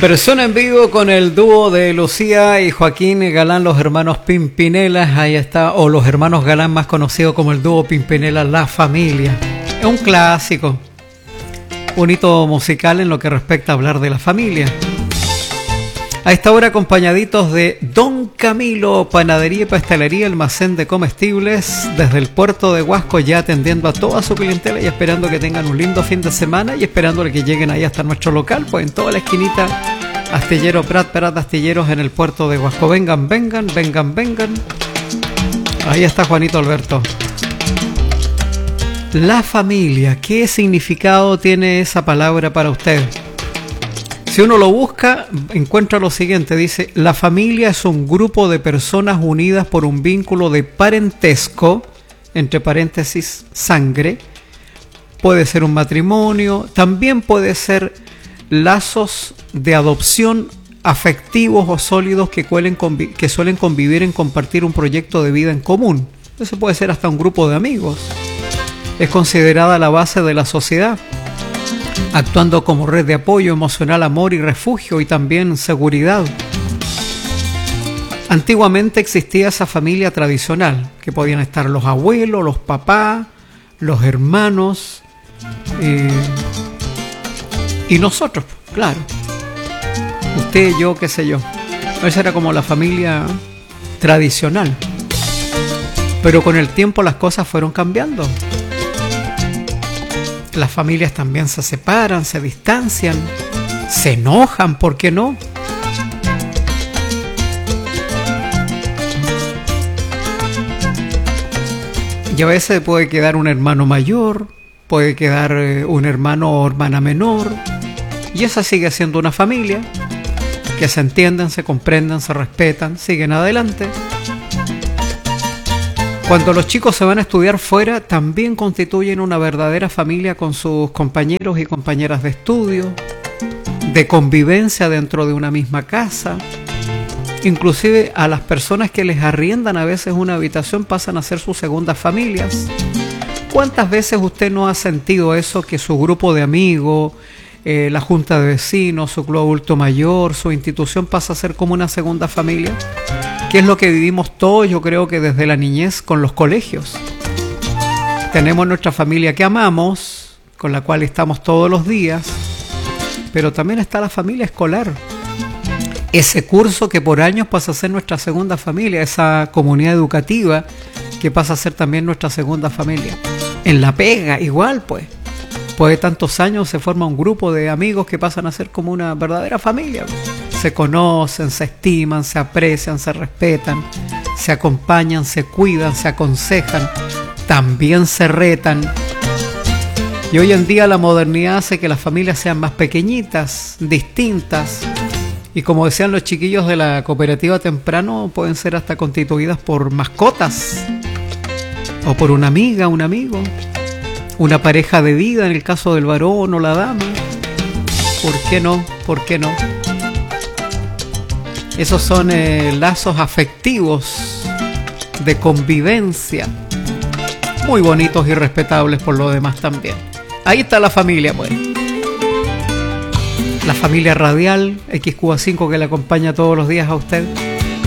Versión en vivo con el dúo de Lucía y Joaquín Galán, los hermanos Pimpinela. Ahí está, o los hermanos Galán, más conocido como el dúo Pimpinela, La Familia. Es un clásico, un hito musical en lo que respecta a hablar de la familia. A esta hora acompañaditos de Don Camilo, panadería y pastelería, almacén de comestibles, desde el puerto de Huasco, ya atendiendo a toda su clientela y esperando que tengan un lindo fin de semana y esperándole que lleguen ahí hasta nuestro local, pues en toda la esquinita, Astillero Prat Astilleros en el puerto de Huasco. Vengan, vengan, vengan, vengan. Ahí está Juanito Alberto. La familia, ¿qué significado tiene esa palabra para usted? Si uno lo busca, encuentra lo siguiente, dice: la familia es un grupo de personas unidas por un vínculo de parentesco, entre paréntesis, sangre. Puede ser un matrimonio, también puede ser lazos de adopción afectivos o sólidos que suelen convivir en compartir un proyecto de vida en común. Eso puede ser hasta un grupo de amigos. Es considerada la base de la sociedad, actuando como red de apoyo emocional, amor y refugio, y también seguridad. Antiguamente existía esa familia tradicional, que podían estar los abuelos, los papás, los hermanos y nosotros, claro. Usted, yo, qué sé yo. Esa era como la familia tradicional. Pero con el tiempo las cosas fueron cambiando. Las familias también se separan, se distancian, se enojan, ¿por qué no? Y a veces puede quedar un hermano mayor, puede quedar un hermano o hermana menor, y esa sigue siendo una familia, que se entienden, se comprenden, se respetan, siguen adelante. Cuando los chicos se van a estudiar fuera, también constituyen una verdadera familia con sus compañeros y compañeras de estudio, de convivencia dentro de una misma casa. Inclusive a las personas que les arriendan a veces una habitación pasan a ser sus segundas familias. ¿Cuántas veces usted no ha sentido eso, que su grupo de amigos, la junta de vecinos, su club adulto mayor, su institución pasa a ser como una segunda familia? ¿Qué es lo que vivimos todos? Yo creo que desde la niñez con los colegios. Tenemos nuestra familia que amamos, con la cual estamos todos los días, pero también está la familia escolar. Ese curso que por años pasa a ser nuestra segunda familia, esa comunidad educativa que pasa a ser también nuestra segunda familia. En la pega, igual pues. Después de tantos años se forma un grupo de amigos que pasan a ser como una verdadera familia. Se conocen, se estiman, se aprecian, se respetan, se acompañan, se cuidan, se aconsejan, también se retan. Y hoy en día la modernidad hace que las familias sean más pequeñitas, distintas, y como decían los chiquillos de la cooperativa temprano, pueden ser hasta constituidas por mascotas, o por una amiga, un amigo, una pareja de vida en el caso del varón o la dama. ¿Por qué no? ¿Por qué no? Esos son lazos afectivos de convivencia, muy bonitos y respetables por lo demás también. Ahí está la familia, pues. La familia radial XQA5 que le acompaña todos los días a usted.